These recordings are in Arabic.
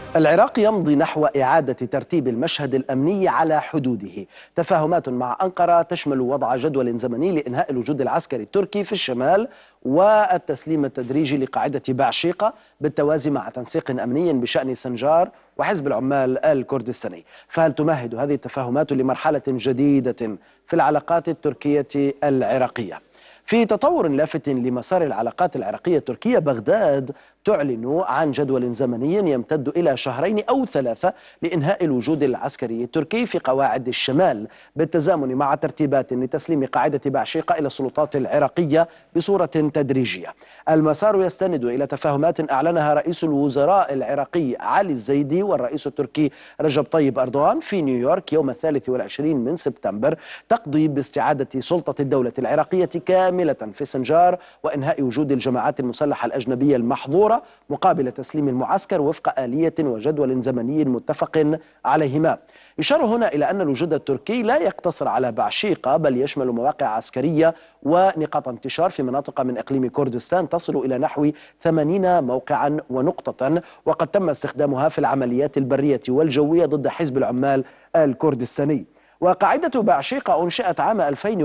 العراق يمضي نحو إعادة ترتيب المشهد الأمني على حدوده. تفاهمات مع أنقرة تشمل وضع جدول زمني لإنهاء الوجود العسكري التركي في الشمال والتسليم التدريجي لقاعدة بعشيقة بالتوازي مع تنسيق أمني بشأن سنجار وحزب العمال الكردستاني. فهل تمهد هذه التفاهمات لمرحلة جديدة في العلاقات التركية العراقية؟ في تطور لافت لمسار العلاقات العراقية التركية، بغداد تعلن عن جدول زمني يمتد إلى 2 أو 3 لإنهاء الوجود العسكري التركي في قواعد الشمال بالتزامن مع ترتيبات لتسليم قاعدة بعشيقة إلى السلطات العراقية بصورة تدريجية. المسار يستند إلى تفاهمات أعلنها رئيس الوزراء العراقي علي الزيدي والرئيس التركي رجب طيب أردوغان في نيويورك يوم 23 من سبتمبر، تقضي باستعادة سلطة الدولة العراقية كاملة في سنجار وإنهاء وجود الجماعات المسلحة الأجنبية المحظورة مقابل تسليم المعسكر وفق آلية وجدول زمني متفق عليهما. يشار هنا إلى أن الوجود التركي لا يقتصر على بعشيقة، بل يشمل مواقع عسكرية ونقاط انتشار في مناطق من إقليم كردستان تصل إلى نحو 80 موقعا ونقطة، وقد تم استخدامها في العمليات البرية والجوية ضد حزب العمال الكردستاني. وقاعدة بعشيقة أنشئت عام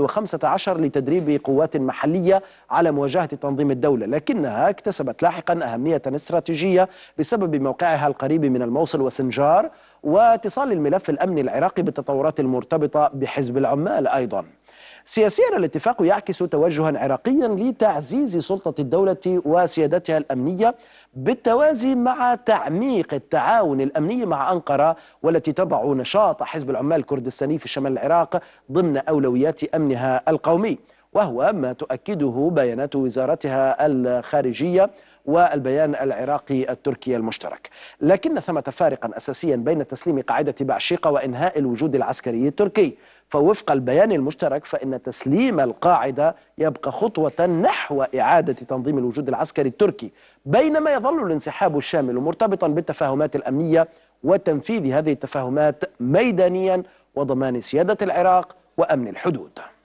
2015 لتدريب قوات محلية على مواجهة تنظيم الدولة، لكنها اكتسبت لاحقا أهمية استراتيجية بسبب موقعها القريب من الموصل وسنجار واتصال الملف الأمني العراقي بالتطورات المرتبطة بحزب العمال أيضا. سياسيا الاتفاق يعكس توجها عراقيا لتعزيز سلطة الدولة وسيادتها الأمنية بالتوازي مع تعميق التعاون الأمني مع أنقرة، والتي تضع نشاط حزب العمال الكردستاني في شمال العراق ضمن أولويات أمنها القومي، وهو ما تؤكده بيانات وزارتها الخارجية والبيان العراقي التركي المشترك. لكن ثمة فارقا أساسيا بين تسليم قاعدة بعشيقة وإنهاء الوجود العسكري التركي. فوفق البيان المشترك فإن تسليم القاعدة يبقى خطوة نحو إعادة تنظيم الوجود العسكري التركي، بينما يظل الانسحاب الشامل مرتبطا بالتفاهمات الأمنية وتنفيذ هذه التفاهمات ميدانيا وضمان سيادة العراق وأمن الحدود.